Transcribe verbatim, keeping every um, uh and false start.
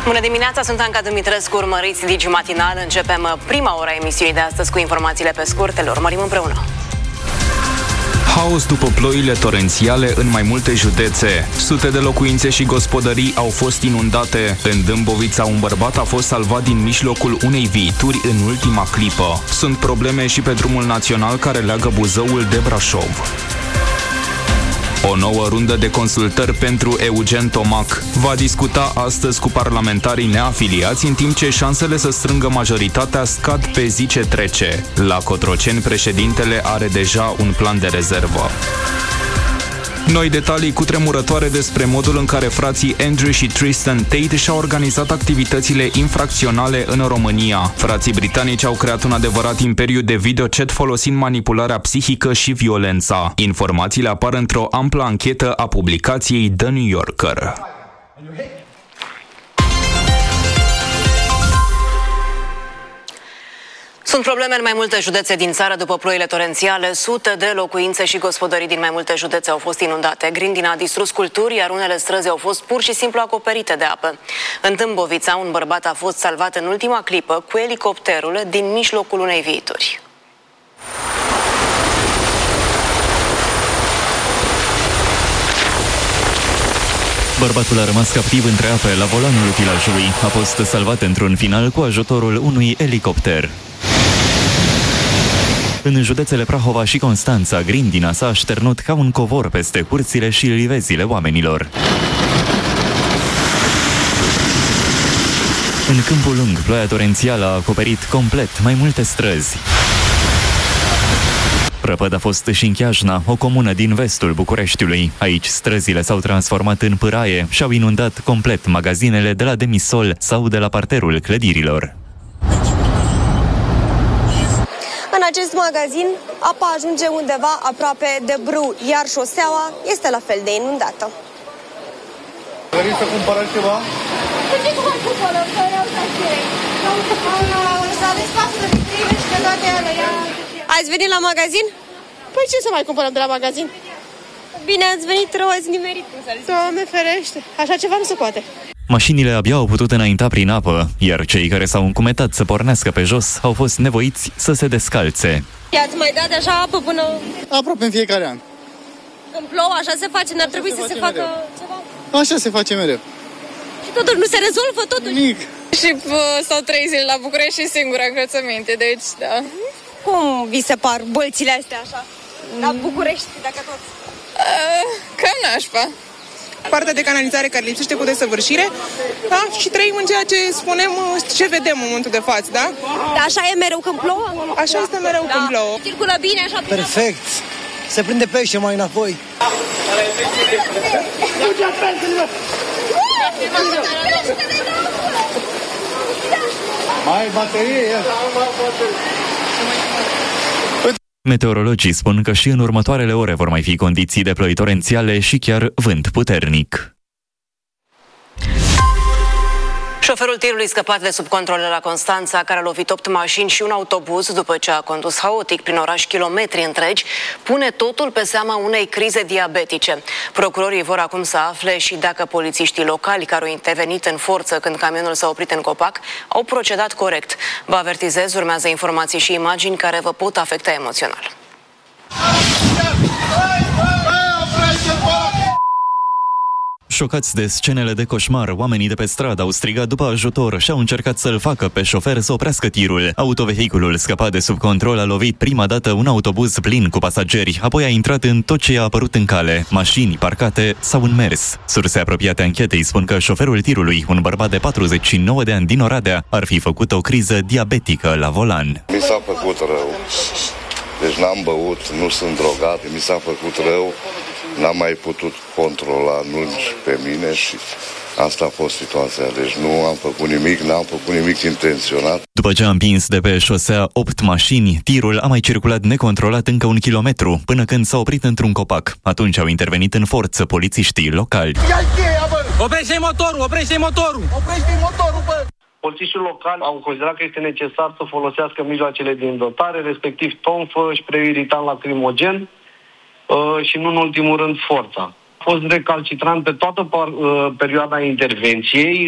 Bună dimineața, sunt Anca Dumitrescu, urmăriți Digi Matinal. Începem prima ora emisiunii de astăzi cu informațiile pe scurt, le urmărim împreună. Haos după ploile torențiale în mai multe județe. Sute de locuințe și gospodării au fost inundate. În Dâmbovița, un bărbat a fost salvat din mijlocul unei viituri în ultima clipă. Sunt probleme și pe drumul național care leagă Buzăul de Brașov. O nouă rundă de consultări pentru Eugen Tomac va discuta astăzi cu parlamentarii neafiliați, în timp ce șansele să strângă majoritatea scad pe zi ce trece. La Cotroceni, președintele are deja un plan de rezervă. Noi detalii cutremurătoare despre modul în care frații Andrew și Tristan Tate și-au organizat activitățile infracționale în România. Frații britanici au creat un adevărat imperiu de videochat folosind manipularea psihică și violența. Informațiile apar într-o amplă anchetă a publicației The New Yorker. Sunt probleme în mai multe județe din țară după ploile torențiale. Sute de locuințe și gospodării din mai multe județe au fost inundate. Grindina a distrus culturi, iar unele străzi au fost pur și simplu acoperite de apă. În Dâmbovița, un bărbat a fost salvat în ultima clipă cu elicopterul din mijlocul unei viituri. Bărbatul a rămas captiv între ape la volanul utilajului. A fost salvat într-un final cu ajutorul unui elicopter. În județele Prahova și Constanța, grindina s-a așternut ca un covor peste curțile și livezile oamenilor. În Câmpul Lung, ploaia torențială a acoperit complet mai multe străzi. Prăpăd a fost și în Chiajna, o comună din vestul Bucureștiului. Aici străzile s-au transformat în pâraie și au inundat complet magazinele de la demisol sau de la parterul clădirilor. În acest magazin, apa ajunge undeva aproape de brâu, iar șoseaua este la fel de inundată. Vrei să cumpărați ceva? Cu ce cum cumpărăm? Că vreau să știu. Să aveți patru de vitrine și de toate alea. Ați venit la magazin? Păi ce să mai cumpărăm de la magazin? Bine ați venit, rău ați nimerit, cum să le zic. Doamne ferește, așa ceva nu se poate. Mașinile abia au putut înainta prin apă, iar cei care s-au încumetat să pornească pe jos au fost nevoiți să se descalțe. I-ați mai dat așa apă până... Aproape în fiecare an. Când plouă, așa se face, n-ar trebui să se facă ceva? Așa se face mereu. Și totuși nu se rezolvă, totuși? Nimic. Și stau trei zile la București și singura încălțăminte, deci da. Cum vi se par bălțile astea așa? La București, dacă tot? Uh, cam nașpa. Partea de canalizare care lipsește cu desăvârșire, da? Și trăim în ceea ce spunem, ce vedem în momentul de față, da? Dar așa e mereu când plouă? Așa este mereu da. când plouă. Circulă bine așa? Perfect! Se prinde pește mai înapoi. Mai baterie? Meteorologii spun că și în următoarele ore vor mai fi condiții de ploi torențiale și chiar vânt puternic. Șoferul tirului scăpat de sub control la Constanța, care a lovit opt mașini și un autobuz după ce a condus haotic prin oraș kilometri întregi, pune totul pe seama unei crize diabetice. Procurorii vor acum să afle și dacă polițiștii locali care au intervenit în forță când camionul s-a oprit în copac au procedat corect. Vă avertizez, urmează informații și imagini care vă pot afecta emoțional. Șocați de scenele de coșmar, oamenii de pe stradă au strigat după ajutor și au încercat să-l facă pe șofer să oprească tirul. Autovehiculul scăpat de sub control a lovit prima dată un autobuz plin cu pasageri, apoi a intrat în tot ce i-a apărut în cale, mașini parcate sau în mers. Surse apropiate anchetei spun că șoferul tirului, un bărbat de patruzeci și nouă de ani din Oradea, ar fi făcut o criză diabetică la volan. Mi s-a făcut rău. Deci n-am băut, nu sunt drogat, mi s-a făcut rău. N-am mai putut controla nici pe mine și asta a fost situația. Deci nu am făcut nimic, n-am făcut nimic intenționat. După ce a împins de pe șosea opt mașini, tirul a mai circulat necontrolat încă un kilometru, până când s-a oprit într-un copac. Atunci au intervenit în forță polițiștii locali. Oprește-i motorul, oprește-i motorul! Oprește-i motorul, bă! Polițiștii locali au considerat că este necesar să folosească mijloacele din dotare, respectiv tonfă, spray irritant lacrimogen, și nu în ultimul rând forța. A fost recalcitrant pe toată par, uh, perioada intervenției.